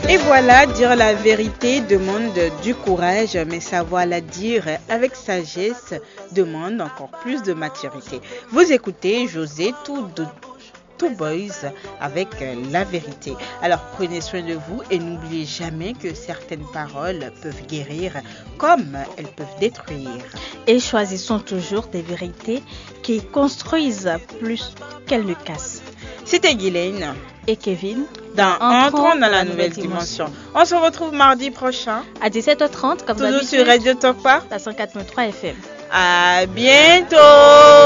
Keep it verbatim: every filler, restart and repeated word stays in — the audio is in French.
Et voilà, dire la vérité demande du courage, mais savoir la dire avec sagesse demande encore plus de maturité. Vous écoutez José tout de Two Boys avec la vérité. Alors prenez soin de vous et n'oubliez jamais que certaines paroles peuvent guérir comme elles peuvent détruire. Et choisissons toujours des vérités qui construisent plus qu'elles ne cassent. C'était Guylaine et Kevin dans Entrons dans la nouvelle dimension. On se retrouve mardi prochain à dix-sept heures trente comme toujours sur Radio Talk Par la cent quatre virgule trois F M. À bientôt.